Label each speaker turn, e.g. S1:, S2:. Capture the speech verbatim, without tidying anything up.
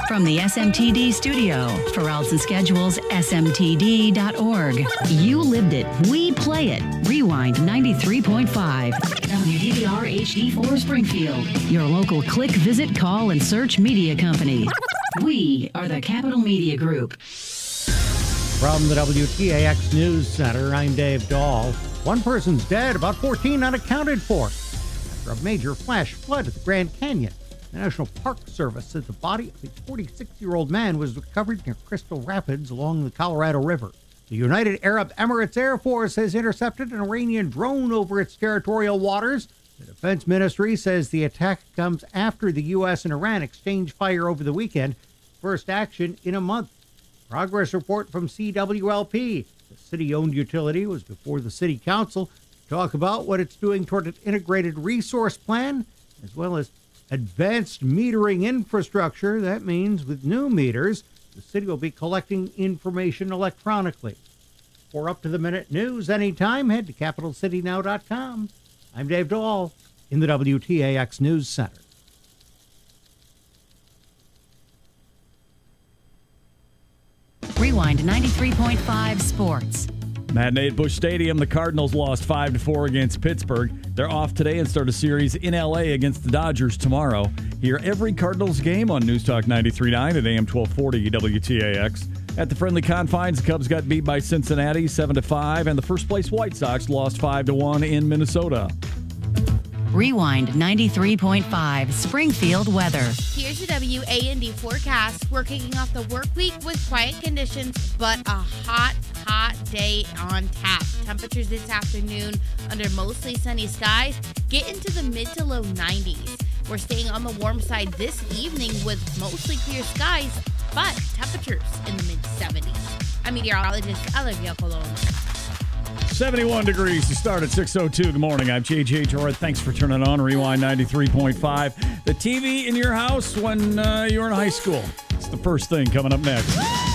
S1: From the S M T D studio, for routes and schedules, S M T D dot org. You lived it. We play it. Rewind ninety-three point five. W D V R H D four Springfield. Your local click, visit, call, and search media company. We are the Capital Media Group.
S2: From the W T A X News Center, I'm Dave Dahl. One person's dead, about fourteen unaccounted for after a major flash flood at the Grand Canyon. The National Park Service said the body of a forty-six-year-old man was recovered near Crystal Rapids along the Colorado River. The United Arab Emirates Air Force has intercepted an Iranian drone over its territorial waters. The Defense Ministry says the attack comes after the U S and Iran exchanged fire over the weekend, first action in a month. Progress report from C W L P. The city-owned utility was before the city council to talk about what it's doing toward an integrated resource plan, as well as advanced metering infrastructure. That means with new meters, the city will be collecting information electronically. For up-to-the-minute news anytime, head to capital city now dot com. I'm Dave Dahl in the W T A X News Center.
S1: Rewind ninety-three point five Sports.
S3: Matinee at Busch Stadium, the Cardinals lost five to four against Pittsburgh. They're off today and start a series in L A against the Dodgers tomorrow. Hear every Cardinals game on News Talk ninety-three point nine at A M twelve forty W T A X. At the friendly confines, the Cubs got beat by Cincinnati seven to five, and the first-place White Sox lost five to one in Minnesota.
S1: Rewind ninety-three point five Springfield weather.
S4: Here's your W A N D forecast. We're kicking off the work week with quiet conditions, but a hot, hot day on tap. Temperatures this afternoon under mostly sunny skies get into the mid to low nineties. We're staying on the warm side this evening with mostly clear skies, but temperatures in the mid seventies. I'm meteorologist Olivia Colon.
S3: seventy-one degrees to start at six oh two. Good morning. I'm J J Jordan. Thanks for turning on Rewind ninety-three point five. The T V in your house when uh, you were in high school. It's the first thing coming up next.